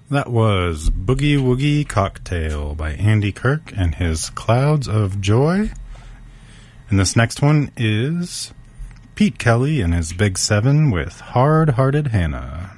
That was Boogie Woogie Cocktail by Andy Kirk and his Clouds of Joy. And this next one is Pete Kelly and his Big Seven with Hard Hearted Hannah.